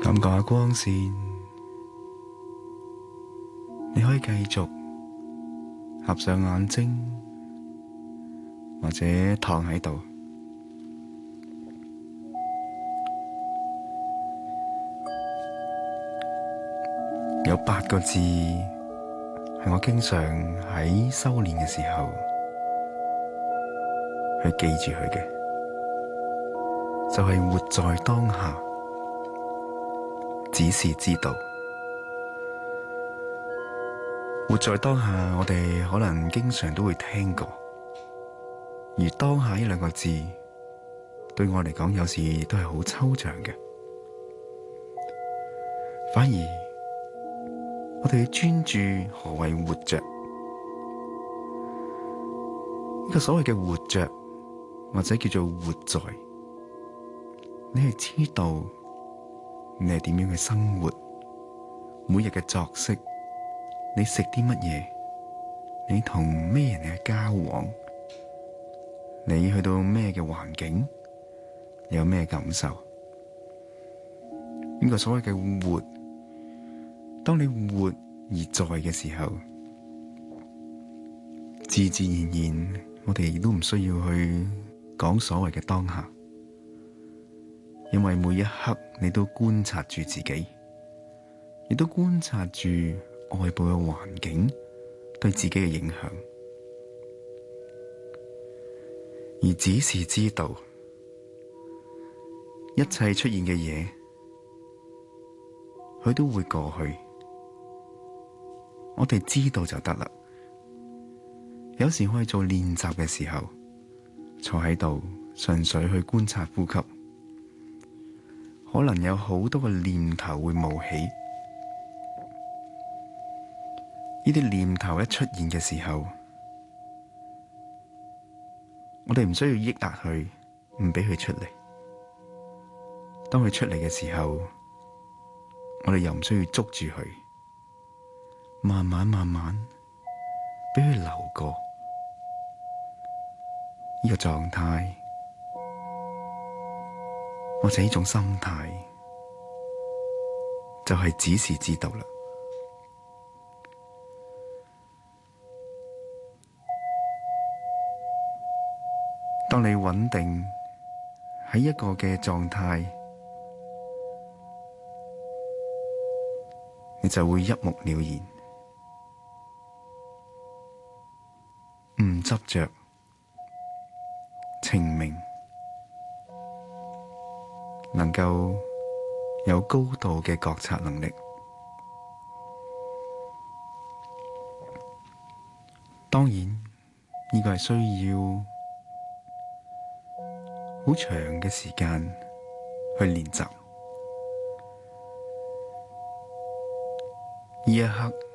感覺下光線，你可以繼續合上眼睛，或者躺喺度。有8個字係我經常喺修煉嘅時候去記住佢嘅，就係活在當下，只是知道。活在當下，我哋可能經常都會聽過，而當下呢2個字對我嚟講，有時都係好抽象嘅。反而我哋要專注何謂活着。呢個所謂嘅活着，或者叫做活在，你係知道你係點樣去生活，每日嘅作息，你食啲乜嘢，你同咩人嘅交往，你去到咩嘅環境，你有咩感受。呢個所謂嘅活，當你活而在嘅時候，自自然然我哋都唔需要去講所謂嘅當下，因為每一刻你都觀察住自己，亦都觀察住外部嘅環境對自己嘅影響，而只是知道一切出現嘅嘢，佢都會過去。我哋知道就得啦。有時可以做練習嘅時候，坐喺度純粹去觀察呼吸，可能有好多個念頭會冒起。呢啲念頭一出現嘅時候，我哋唔需要抑壓佢，唔俾佢出嚟。當佢出嚟嘅時候，我哋又唔需要捉住佢，慢慢俾佢流過。呢個狀態或者呢種心態，就係只是知道啦。當你穩定喺一個嘅狀態，你就會一目了然，唔執着，清明，能夠有高度嘅覺察能力。當然，呢個係需要好長嘅時間去練習。呢一刻